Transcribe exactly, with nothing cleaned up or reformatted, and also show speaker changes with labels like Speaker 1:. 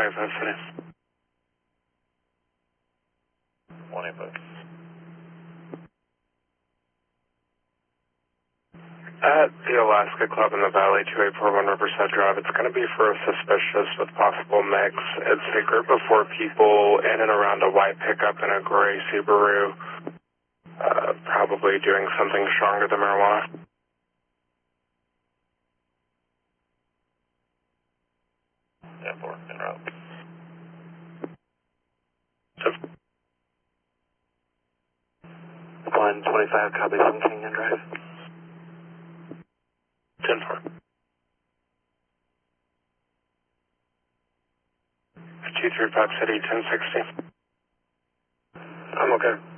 Speaker 1: Drive, F City.
Speaker 2: one eight five.
Speaker 1: At the Alaska Club in the Valley, two eight four one Riverside Drive, it's going to be for a suspicious with possible mix. It's a group of four people in and around a white pickup and a gray Subaru, uh, probably doing something stronger than marijuana.
Speaker 2: ten four, en route.
Speaker 3: one twenty-five, copy from Canyon Drive.
Speaker 1: ten four. two three five City, ten sixty.
Speaker 3: I'm okay.